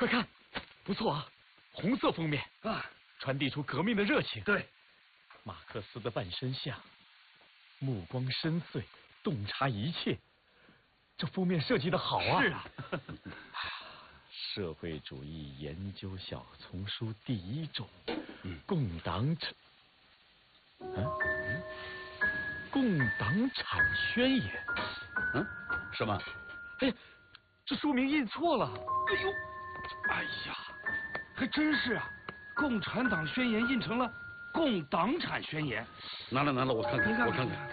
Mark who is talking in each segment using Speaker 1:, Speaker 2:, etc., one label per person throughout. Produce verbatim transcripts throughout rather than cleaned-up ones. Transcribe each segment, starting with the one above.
Speaker 1: 快看，不错啊，红色封面
Speaker 2: 啊，
Speaker 1: 传递出革命的热情。
Speaker 2: 对，
Speaker 1: 马克思的半身像，目光深邃，洞察一切。这封面设计的好啊！
Speaker 2: 是啊。
Speaker 1: 社会主义研究小丛书第一种，
Speaker 2: 嗯，
Speaker 1: 共党产，嗯、啊、嗯，共党产宣言。
Speaker 2: 嗯，什么？
Speaker 1: 哎呀，这书名印错了。
Speaker 2: 哎呦，哎呀，还真是啊！共产党宣言印成了共党产宣言。
Speaker 3: 拿了拿了，我看看，
Speaker 2: 您看
Speaker 3: 我看看。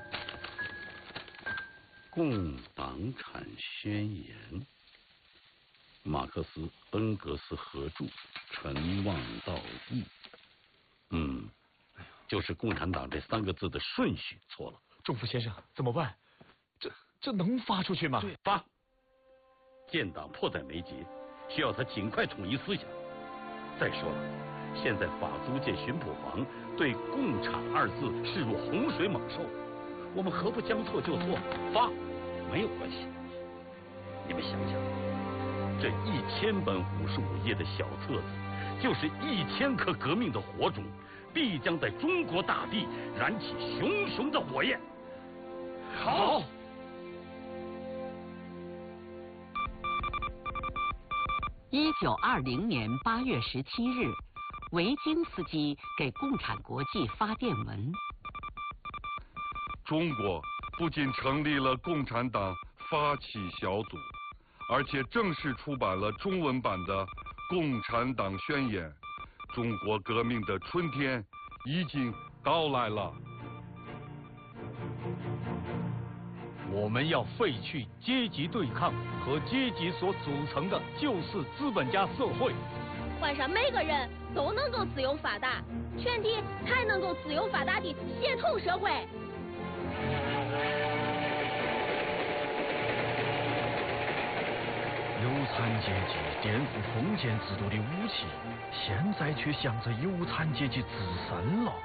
Speaker 3: 共党产宣言，马克思、恩格斯合著，陈望道译。嗯，就是共产党这三个字的顺序错了。
Speaker 1: 仲甫先生，怎么办？这这能发出去吗？
Speaker 3: 对，发。建党迫在眉睫，需要他尽快统一思想。再说了，现在法租界巡捕房对“共产”二字视若洪水猛兽，我们何不将错就错，发没有关系。你们想想，这一千本五十五页的小册子，就是一千颗革命的火种，必将在中国大地燃起熊熊的火焰。
Speaker 2: 好。
Speaker 4: 一九二零年八月十七日，维京斯基给共产国际发电文。
Speaker 5: 中国不仅成立了共产党发起小组，而且正式出版了中文版的《共产党宣言》。中国革命的春天已经到来了。
Speaker 6: 我们要废去阶级对抗和阶级所组成的旧式资本家社会，
Speaker 7: 换上每个人都能够自由发达，全体才能够自由发达的协同社会。
Speaker 8: 有产阶级颠覆封建制度的武器，现在却向着有产阶级自身了。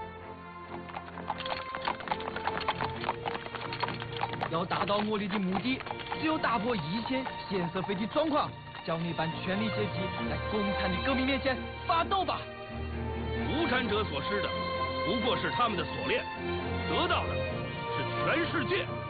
Speaker 9: 要达到我哋的目的，只有打破一切闲社会的状况，叫那般权力阶级在共产的革命面前发抖吧。
Speaker 2: 无产者所施的不过是他们的锁链，得到的是全世界。